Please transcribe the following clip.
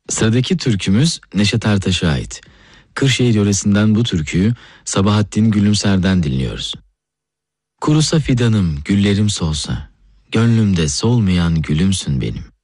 Sıradaki türkümüz Neşet Ertaş'a ait. Kırşehir yöresinden bu türküyü Sabahattin Gülümser'den dinliyoruz. Kurusa fidanım, güllerim solsa, gönlümde solmayan gülümsün benim.